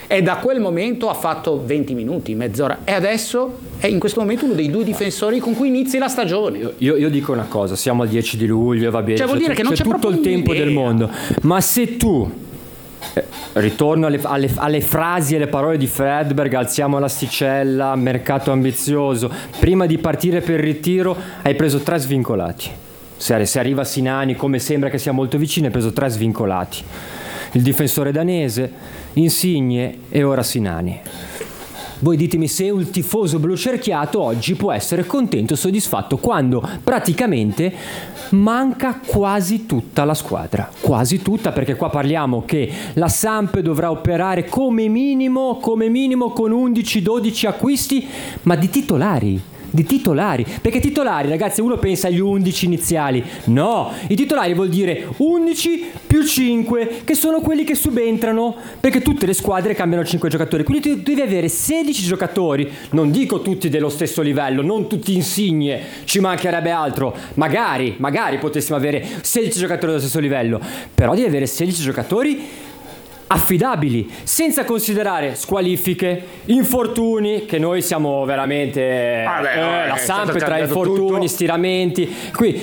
e da quel momento ha fatto 20 minuti, mezz'ora, e adesso è in questo momento uno dei 2 difensori con cui inizi la stagione. Io dico una cosa, siamo al 10 di luglio, va bene, Cioè, vuol dire che non c'è tutto il tempo del mondo, ma se tu ritorno alle frasi e alle parole di Fredberg, alziamo l'asticella, mercato ambizioso, prima di partire per il ritiro hai preso 3 svincolati. Se arriva Sinani, come sembra che sia molto vicino, hai preso 3 svincolati, il difensore danese, Insigne e ora Sinani. Voi ditemi se un tifoso blucerchiato oggi può essere contento e soddisfatto quando praticamente manca quasi tutta la squadra, quasi tutta, perché qua parliamo che la Samp dovrà operare come minimo con 11-12 acquisti, ma di titolari, perché titolari, ragazzi, uno pensa agli 11 iniziali, no, i titolari vuol dire 11 più 5, che sono quelli che subentrano, perché tutte le squadre cambiano 5 giocatori, quindi tu devi avere 16 giocatori, non dico tutti dello stesso livello, non tutti Insigne, ci mancherebbe altro, magari potessimo avere 16 giocatori dello stesso livello, però devi avere 16 giocatori affidabili, senza considerare squalifiche, infortuni, che noi siamo veramente la Samp tra infortuni, stiramenti,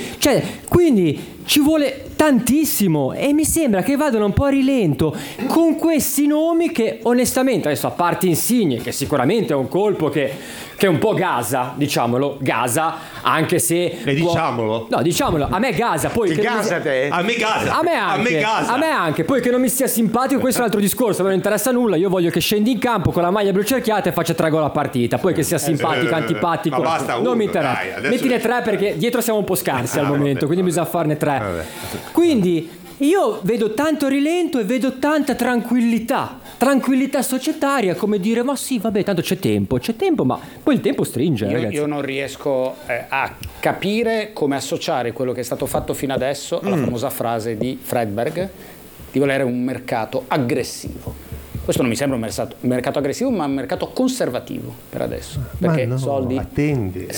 quindi ci vuole tantissimo e mi sembra che vadano un po' a rilento con questi nomi che onestamente, adesso a parte Insigne, che sicuramente è un colpo che un po' gasa, diciamolo, anche se diciamolo, a me gasa, poi che gasa te? A me gasa. A me anche, poi che non mi stia simpatico, questo è un altro discorso, non interessa nulla, io voglio che scendi in campo con la maglia blu cerchiata e faccia 3 gol a partita, poi che sia simpatico, antipatico, non mi interessa, mettine 3 perché dietro siamo un po' scarsi al momento, quindi bisogna farne 3. Quindi io vedo tanto rilento e vedo tanta tranquillità societaria, come dire, ma sì, vabbè, tanto c'è tempo, ma poi il tempo stringe, ragazzi. Io non riesco a capire come associare quello che è stato fatto fino adesso alla famosa frase di Fredberg di volere un mercato aggressivo. Questo non mi sembra un mercato aggressivo, ma un mercato conservativo per adesso. Perché soldi attende,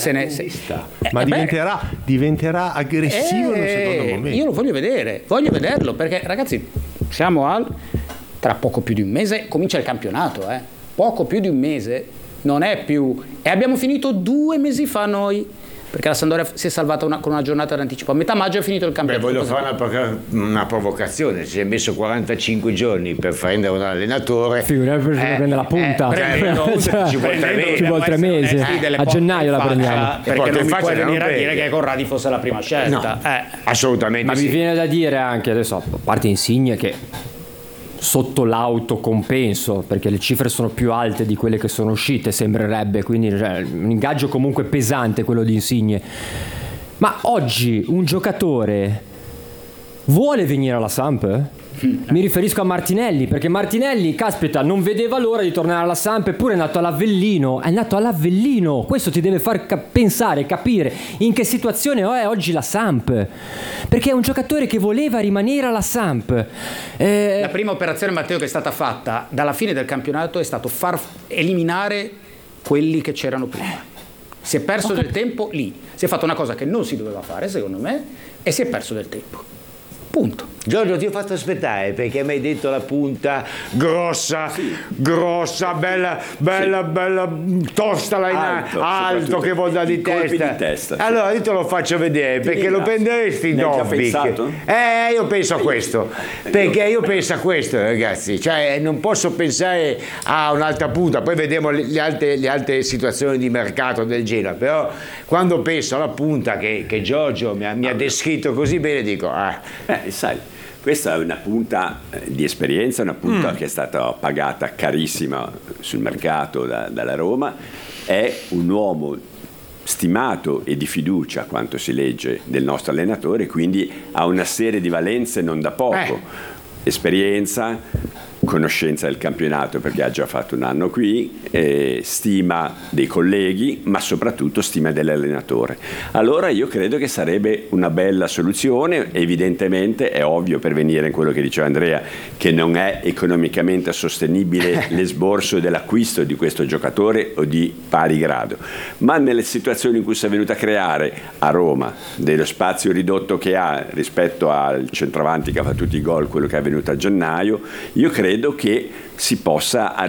ma diventerà aggressivo in un secondo momento. Io lo voglio vederlo, perché ragazzi, siamo tra poco più di un mese comincia il campionato, poco più di un mese, non è più, e abbiamo finito 2 mesi fa noi, perché la Sampdoria si è salvata con una giornata d'anticipo. A metà maggio è finito il campionato. Voglio fare una provocazione. Si è messo 45 giorni per prendere un allenatore. Figurati per prendere la punta. Ci vuole 3 mesi. A gennaio la prendiamo. Perché non mi puoi venire a dire che Corradi fosse la prima scelta. No, assolutamente. Ma mi viene da dire anche adesso, a parte Insigne, che sotto l'autocompenso, perché le cifre sono più alte di quelle che sono uscite, sembrerebbe, quindi un ingaggio comunque pesante quello di Insigne. Ma oggi un giocatore vuole venire alla Samp? Mi riferisco a Martinelli, perché Martinelli, caspita, non vedeva l'ora di tornare alla Samp, eppure è nato all'Avellino. Questo ti deve far pensare, capire in che situazione è oggi la Samp, perché è un giocatore che voleva rimanere alla Samp. La prima operazione, Matteo, che è stata fatta dalla fine del campionato è stato far eliminare quelli che c'erano prima. Si è perso del tempo lì, si è fatta una cosa che non si doveva fare, secondo me, e si è perso del tempo. Punto. Giorgio, ti ho fatto aspettare perché mi hai detto la punta grossa, bella, tosta là in alto che vuol dare di testa. Allora io te lo faccio vedere perché lo prenderesti Dobbik. Io penso a questo, perché io penso a questo, ragazzi, cioè non posso pensare a un'altra punta, poi vedremo le altre situazioni di mercato del Genoa, però quando penso alla punta che Giorgio mi ha descritto così bene dico sai, questa è una punta di esperienza, una punta che è stata pagata carissima sul mercato dalla Roma, è un uomo stimato e di fiducia, quanto si legge, del nostro allenatore, quindi ha una serie di valenze non da poco, esperienza, conoscenza del campionato perché ha già fatto un anno qui, stima dei colleghi, ma soprattutto stima dell'allenatore. Allora io credo che sarebbe una bella soluzione. Evidentemente è ovvio, per venire in quello che diceva Andrea, che non è economicamente sostenibile l'esborso dell'acquisto di questo giocatore o di pari grado, ma nelle situazioni in cui si è venuta a creare a Roma, dello spazio ridotto che ha rispetto al centravanti che ha fatto tutti i gol, quello che è avvenuto a gennaio, io credo che si possa